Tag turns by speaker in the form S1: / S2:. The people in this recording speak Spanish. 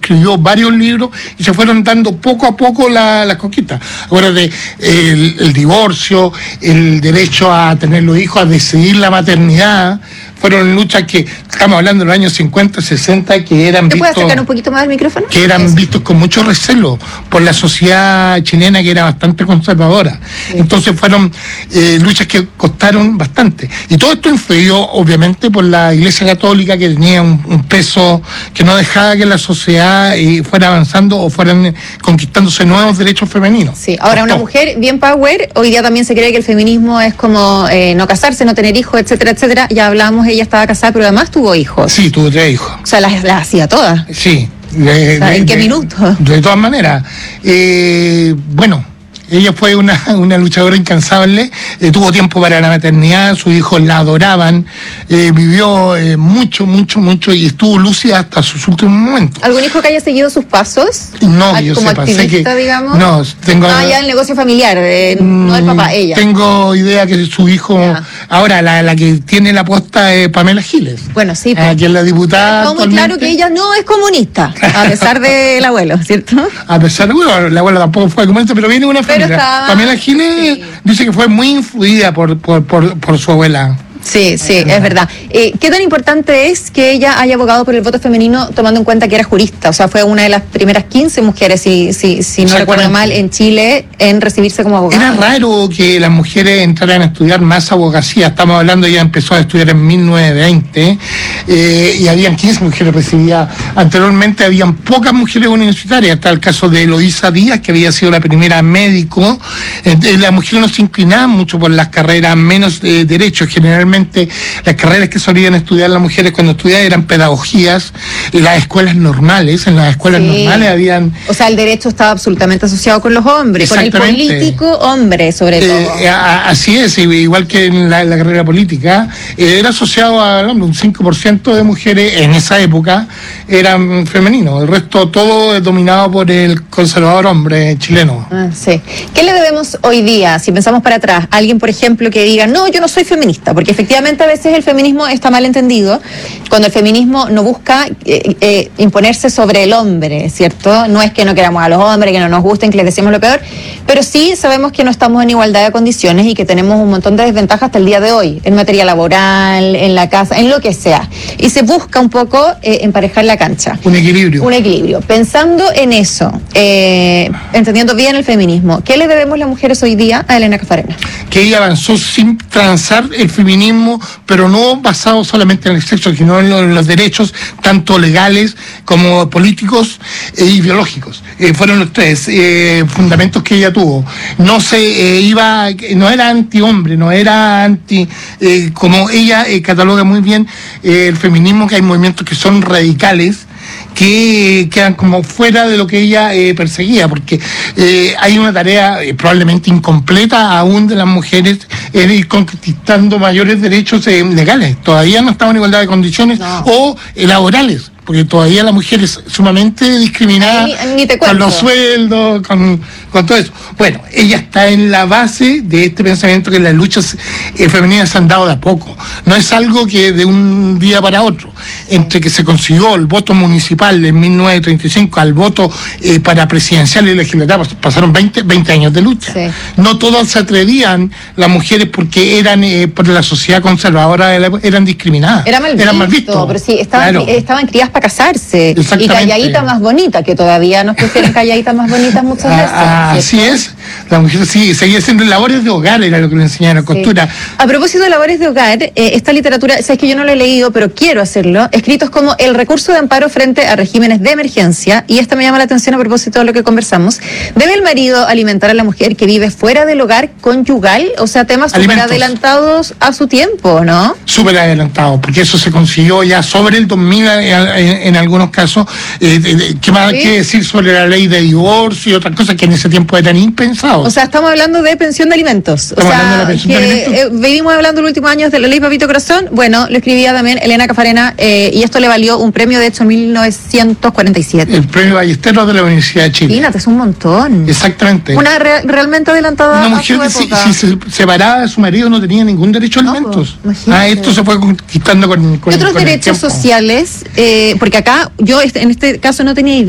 S1: escribió varios libros y se fueron dando poco a poco las conquistas. Acuérdate, el divorcio, el derecho a tener los hijos, a decidir la maternidad, fueron luchas que, estamos hablando de los años 50, 60, que eran vistos... ¿Te
S2: puedes acercar un poquito más al micrófono?
S1: Que eran vistos con mucho recelo por la sociedad chilena, que era bastante conservadora. Sí. Entonces fueron luchas que costaron bastante. Y todo esto influyó, obviamente, por la Iglesia Católica, que tenía un peso que no dejaba que la sociedad fuera avanzando o fueran conquistándose nuevos derechos femeninos.
S2: Sí, ahora una mujer bien power, hoy día también se cree que el feminismo es como no casarse, no tener hijos, etcétera, etcétera. Ya hablábamos, ella estaba casada, pero además tuvo hijos.
S1: Sí, tuvo 3 hijos.
S2: O sea, las hacía todas.
S1: Sí.
S2: ¿En qué minuto?
S1: De todas maneras. Bueno, ella fue una luchadora incansable, tuvo tiempo para la maternidad, sus hijos la adoraban, vivió mucho y estuvo lúcida hasta sus últimos momentos.
S2: ¿Algún hijo que haya seguido sus pasos?
S1: No, que yo
S2: como
S1: sepa.
S2: Activista, digamos.
S1: No, tengo...
S2: ya el negocio familiar, no el papá, ella.
S1: Tengo idea que su hijo... Ya. Ahora, la que tiene la posta es Pamela Giles.
S2: Bueno, sí.
S1: Que es la diputada.
S2: Está muy claro que ella no es comunista, a pesar del abuelo, ¿cierto?
S1: A pesar de... Bueno, el abuelo tampoco fue comunista, pero viene una familia. Pamela Giles dice que fue muy influida por su abuela.
S2: Sí, es verdad. ¿Qué tan importante es que ella haya abogado por el voto femenino, tomando en cuenta que era jurista? O sea, fue una de las primeras 15 mujeres, si no recuerdo mal, en Chile, en recibirse como abogada.
S1: Era raro que las mujeres entraran a estudiar más abogacía. Estamos hablando, ella empezó a estudiar en 1920, y habían 15 mujeres recibidas. Anteriormente habían pocas mujeres universitarias. Está el caso de Eloísa Díaz, que había sido la primera médico. Las mujeres no se inclinaban mucho por las carreras menos derechos. Generalmente las carreras que solían estudiar las mujeres cuando estudiaban eran pedagogías, las escuelas normales. En las escuelas normales habían...
S2: O sea, el derecho estaba absolutamente asociado con los hombres, con el político hombre, sobre todo.
S1: Así es, igual que en la carrera política, era asociado a un 5% de mujeres en esa época eran femeninos, el resto todo es dominado por el conservador hombre chileno.
S2: Sí. ¿Qué le debemos hoy día, si pensamos para atrás, a alguien, por ejemplo, que diga, no, yo no soy feminista? Porque efectivamente a veces el feminismo está mal entendido, cuando el feminismo no busca imponerse sobre el hombre, ¿cierto? No es que no queramos a los hombres, que no nos gusten, que les decimos lo peor, pero sí sabemos que no estamos en igualdad de condiciones y que tenemos un montón de desventajas hasta el día de hoy, en materia laboral, en la casa, en lo que sea. Y se busca un poco emparejar la cancha.
S1: Un equilibrio.
S2: Un equilibrio. Pensando en eso, entendiendo bien el feminismo, ¿qué le debemos las mujeres hoy día a Elena Cafarena?
S1: Que ella avanzó sin transar el feminismo, pero no basado solamente en el sexo, sino en los derechos, tanto legales como políticos y biológicos. Fueron los 3 fundamentos que ella tuvo. No no era anti-hombre, no era anti... como ella cataloga muy bien el feminismo, que hay movimientos que son radicales, que quedan como fuera de lo que ella perseguía, porque hay una tarea probablemente incompleta aún de las mujeres en ir conquistando mayores derechos legales. Todavía no estamos en igualdad de condiciones o laborales, porque todavía la mujer es sumamente discriminada con los sueldos, con todo eso. Bueno, ella está en la base de este pensamiento que las luchas femeninas se han dado de a poco. No es algo que de un día para otro. Entre que se consiguió el voto municipal en 1935 al voto para presidencial y legislativo, pasaron 20 años de lucha. Sí. No todas se atrevían las mujeres porque eran por la sociedad conservadora, eran discriminadas.
S2: Era mal visto. Pero sí, estaban criadas para casarse. Y calladita más bonita, que todavía nos prefieren calladitas más bonitas muchas veces.
S1: Así es. La mujer seguía haciendo labores de hogar, era lo que le enseñaron, costura.
S2: A propósito de labores de hogar, esta literatura, sabes que yo no la he leído, pero quiero hacerlo, escritos como El recurso de amparo frente a regímenes de emergencia, y esta me llama la atención a propósito de lo que conversamos. ¿Debe el marido alimentar a la mujer que vive fuera del hogar conyugal? O sea, temas súper adelantados a su tiempo, ¿no?
S1: Súper adelantados, porque eso se consiguió ya sobre el 2000 en algunos casos. ¿Qué más hay que decir sobre la ley de divorcio y otras cosas que en ese tiempo eran impensados?
S2: O sea, estamos hablando de pensión de alimentos. Vivimos hablando en los últimos años de la ley Papito Corazón. Bueno, lo escribía también Elena Cafarena, y esto le valió un premio, de hecho, en 1947.
S1: El premio Ballesteros de la Universidad de Chile.
S2: Imagínate, es un montón.
S1: Exactamente.
S2: Una realmente adelantada.
S1: Una mujer que si se separaba de su marido no tenía ningún derecho a alimentos. Esto se fue conquistando con
S2: ¿Qué otros derechos sociales? Porque acá, yo en este caso no tenía idea.